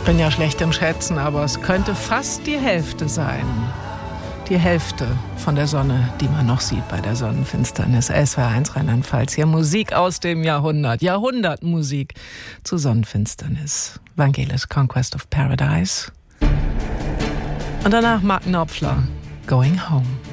bin ja schlecht im Schätzen, aber es könnte fast die Hälfte sein. Die Hälfte von der Sonne, die man noch sieht bei der Sonnenfinsternis. SWR1 Rheinland-Pfalz. Hier Musik aus dem Jahrhundert. Jahrhundertmusik zur Sonnenfinsternis. Vangelis Conquest of Paradise. Und danach Mark Knopfler, Going Home.